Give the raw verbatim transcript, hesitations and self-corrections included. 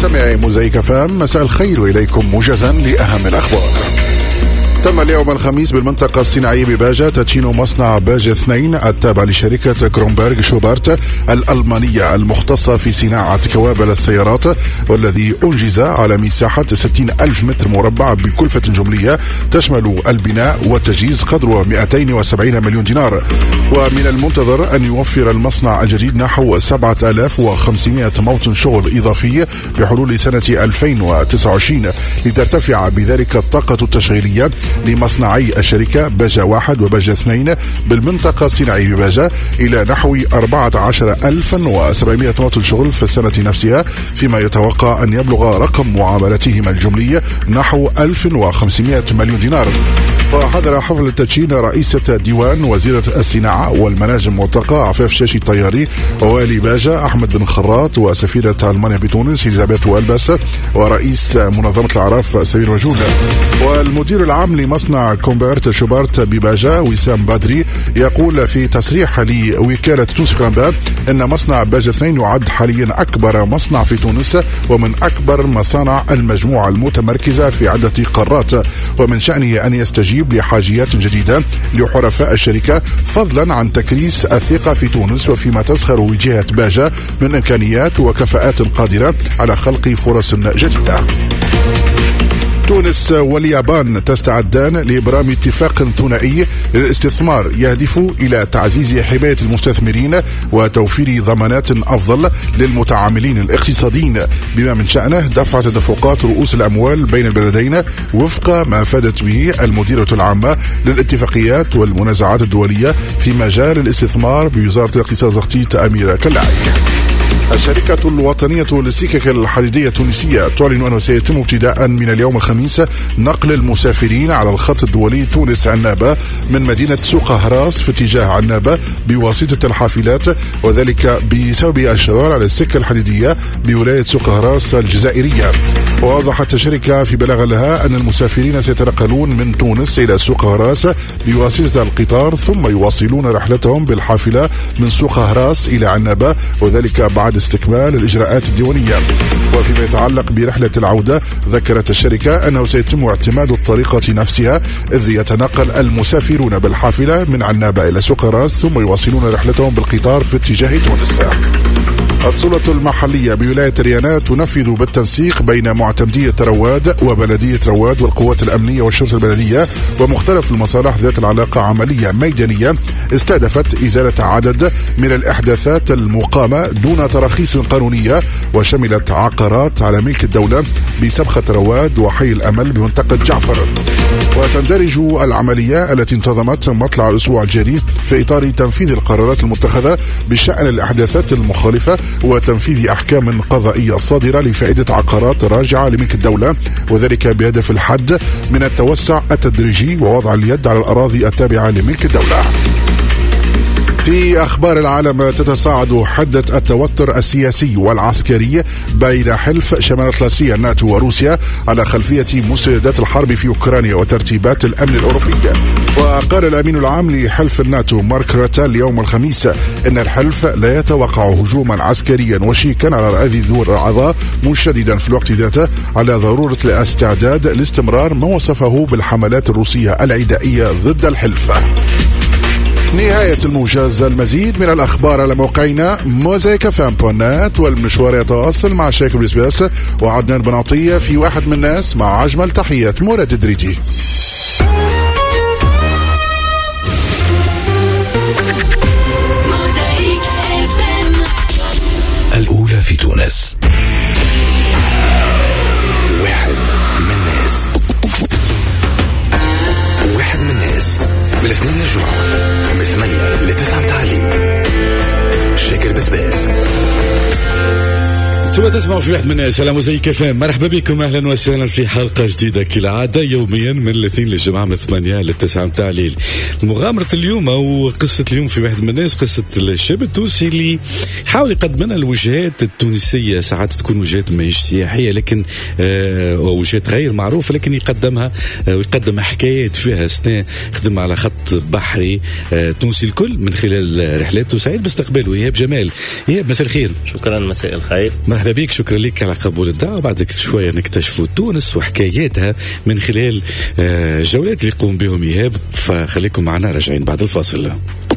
مستمعي موزايك فام، مساء الخير وإليكم موجزا لأهم الأخبار. تم اليوم الخميس بالمنطقة الصناعية بباجة تدشين مصنع باجة اثنين التابع لشركة كرونبرغ شوبارت الألمانية المختصة في صناعة كوابل السيارات، والذي أنجز على مساحة ستين ألف متر مربع بكلفة جملية تشمل البناء والتجهيز قدره مئتين وسبعين مليون دينار. ومن المنتظر أن يوفر المصنع الجديد نحو سبعة آلاف وخمسمائة موطن شغل إضافي بحلول سنة ألفين وتسعة وعشرين، لترتفع بذلك الطاقة التشغيلية لمصنعي الشركة باجة واحد وباجة اثنين بالمنطقة الصناعية بباجة إلى نحو أربعة عشر ألف وسبعمائة موطن شغل في السنة نفسها، فيما يتوقع أن يبلغ رقم معاملاتهم الجملية نحو ألف وخمسمائة مليون دينار. وحضر حفل التدشين رئيسة ديوان وزيرة الصناعة والمناجم الملتقى عفاف شاشي الطياري، ووالي باجة أحمد بن خراط، وسفيرة ألمانيا بتونس إليزابيث والباس، ورئيس منظمة الأعراف سمير وجود. والمدير العام لمصنع كومبرت شوبارت بباجة وسام بدري يقول في تصريح لوكالة تونس الأنباء أن مصنع باجة اثنين يعد حاليا أكبر مصنع في تونس ومن أكبر مصانع المجموعة المتمركزة في عدة قارات، ومن شأنه أن يستجيب لحاجيات جديدة لحرفاء الشركة، فضلا عن تكريس الثقة في تونس وفيما تزخر وجهة باجة من إمكانيات وكفاءات قادرة على خلق فرص جديدة. تونس واليابان تستعدان لإبرام اتفاق ثنائي للاستثمار يهدف إلى تعزيز حماية المستثمرين وتوفير ضمانات أفضل للمتعاملين الاقتصاديين، بما من شأنه دفع تدفقات رؤوس الأموال بين البلدين وفق ما أفادت به المديرة العامة للاتفاقيات والمنازعات الدولية في مجال الاستثمار بوزارة الاقتصاد والتخطيط أميرة كلاعي. الشركة الوطنية للسكك الحديدية التونسية تعلن أنه سيتم ابتداء من اليوم الخميس نقل المسافرين على الخط الدولي تونس عنابة من مدينة سوق هراس في اتجاه عنابة بواسطة الحافلات، وذلك بسبب الشرار على السكة الحديدية بولاية سوق هراس الجزائرية. ووضحت الشركة في بلاغ لها أن المسافرين سيتنقلون من تونس إلى سوق هراس بواسطة القطار، ثم يواصلون رحلتهم بالحافلة من سوق هراس إلى عنابة، وذلك بعد استكمال الإجراءات الديوانية. وفيما يتعلق برحلة العودة، ذكرت الشركة أنه سيتم اعتماد الطريقة نفسها، إذ يتنقل المسافرون بالحافلة من عنابة إلى سوق هراس ثم يواصلون رحلتهم بالقطار في اتجاه تونس. السلطة المحلية بولاية ريانا تنفذ بالتنسيق بين معتمدية رواد وبلدية رواد والقوات الأمنية والشرطة البلدية ومختلف المصالح ذات العلاقة عملية ميدانية استهدفت إزالة عدد من الإحداثات المقامة دون تراخيص قانونية، وشملت عقارات على ملك الدولة بسبخة رواد وحي الأمل بمنطقة جعفر. وتندرج العملية التي انتظمت مطلع الأسبوع الجاري في إطار تنفيذ القرارات المتخذة بشأن الإحداثات المخالفة وتنفيذ أحكام قضائية صادرة لفائدة عقارات راجعة لملك الدولة، وذلك بهدف الحد من التوسع التدريجي ووضع اليد على الأراضي التابعة لملك الدولة. في أخبار العالم، تتصاعد حدة التوتر السياسي والعسكري بين حلف شمال أطلسي الناتو وروسيا على خلفية مستجدات الحرب في أوكرانيا وترتيبات الأمن الأوروبي. وقال الأمين العام لحلف الناتو مارك روتا اليوم الخميس إن الحلف لا يتوقع هجوما عسكريا وشيكا على أراضي ذو الأعضاء، مشددا في الوقت ذاته على ضرورة الاستعداد لاستمرار ما وصفه بالحملات الروسية العدائية ضد الحلف. نهاية الموجز. المزيد من الأخبار على موقعنا موزايك فام بونات، والمشوار يتواصل مع شيخ البسباس وعدنان بن عطية في واحد من الناس، مع أجمل تحيات مراد دريتي. الأولى في تونس. واحد من الناس واحد من الناس من الاثنين للجمعة من ثمانية لتسعة متعلي. شاكر بسباس. ثم تسمعوا في واحد من الناس على موزايك فام. مرحبا بكم، اهلا وسهلا في حلقه جديده كالعاده يوميا من الاثنين للجمعه من ثمانية للتسعة متاع الليل. مغامره اليوم او قصه اليوم في واحد من الناس قصه الشاب التونسي اللي حاول يقدم لنا الوجهات التونسيه، ساعات تكون وجهات ماهيش سياحيه لكن آه وجهات غير معروفه، لكن يقدمها آه ويقدم حكايات فيها سنة، خدم على خط بحري آه تونسي الكل من خلال رحلاته. سعيد باستقباله ايهاب جمال. ايهاب مساء الخير. شكرا. مساء الخير. مرحبا مرحبا بك، شكرا لك على قبول الدعوة. بعد شوية نكتشفوا تونس وحكاياتها من خلال الجولات اللي يقوم بهم إيهاب، فخليكم معنا راجعين بعد الفاصل.